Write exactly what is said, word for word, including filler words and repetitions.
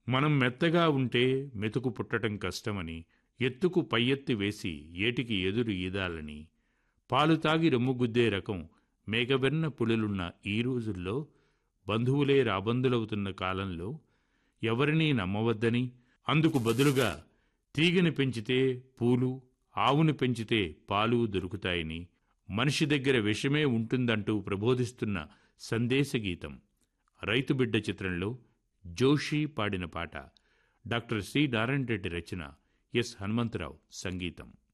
మనం మెత్తగా ఉంటే మెతుకు పుట్టటం కష్టమని, ఎత్తుకు పై ఎత్తి వేసి ఏటికి ఎదురు ఈదాలని, పాలు తాగి రొమ్ముగుద్దే రకం మేకవెన్న పులులున్న ఈ రోజుల్లో, బంధువులే రాబందులవుతున్న కాలంలో ఎవరినీ నమ్మవద్దని, అందుకు బదులుగా తీగని పెంచితే పూలు, ఆవుని పెంచితే పాలు దొరుకుతాయని, మనిషి దగ్గర విషమే ఉంటుందంటూ ప్రబోధిస్తున్న సందేశగీతం రైతుబిడ్డ చిత్రంలో జోషి పాడిన పాట. డాక్టర్ సి నారాయణ రెడ్డి రచన, ఎస్ హనుమంతరావు సంగీతం.